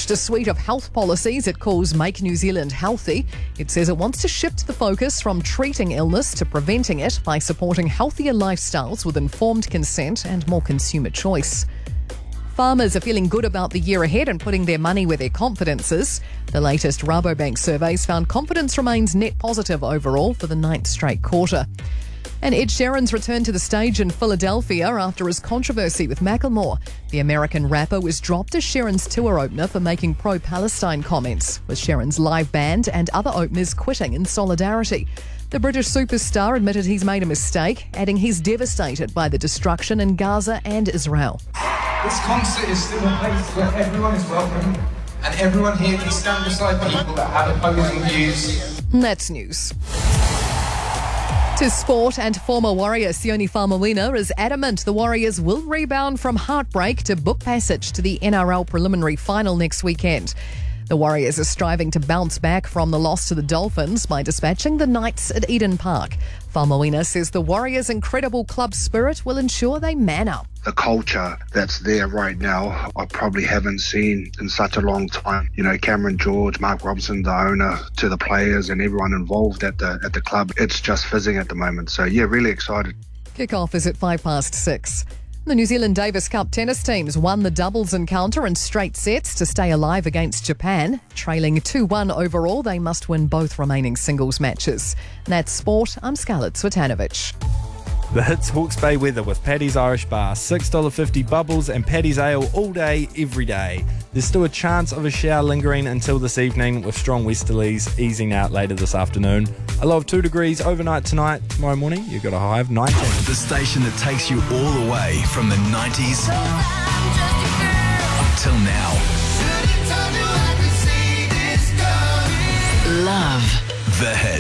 launched a suite of health policies it calls Make New Zealand Healthy. It says it wants to shift the focus from treating illness to preventing it by supporting healthier lifestyles with informed consent and more consumer choice. Farmers are feeling good about the year ahead and putting their money where their confidence is. The latest Rabobank surveys found confidence remains net positive overall for the 9th straight quarter. And Ed Sheeran's returned to the stage in Philadelphia after his controversy with Macklemore. The American rapper was dropped as Sheeran's tour opener for making pro-Palestine comments, with Sheeran's live band and other openers quitting in solidarity. The British superstar admitted he's made a mistake, adding he's devastated by the destruction in Gaza and Israel. This concert is still a place where everyone is welcome and everyone here can stand beside people that have opposing views. That's news. To sport, and former Warrior Sione Faumuina is adamant the Warriors will rebound from heartbreak to book passage to the NRL preliminary final next weekend. The Warriors are striving to bounce back from the loss to the Dolphins by dispatching the Knights at Eden Park. Faumuina says the Warriors' incredible club spirit will ensure they man up. The culture that's there right now, I probably haven't seen in such a long time. You know, Cameron George, Mark Robinson, the owner, to the players and everyone involved at the club. It's just fizzing at the moment. So, yeah, really excited. Kick-off is at 6:05. The New Zealand Davis Cup tennis teams won the doubles encounter in straight sets to stay alive against Japan. Trailing 2-1 overall, they must win both remaining singles matches. That's sport. I'm Scarlett Swetanovich. The Hits Hawke's Bay weather with Paddy's Irish Bar, $6.50 bubbles and Paddy's Ale all day, every day. There's still a chance of a shower lingering until this evening with strong westerlies easing out later this afternoon. A low of 2 degrees overnight tonight. Tomorrow morning, you've got a high of 19. The station that takes you all the way from the 90s till now. Love the Hits.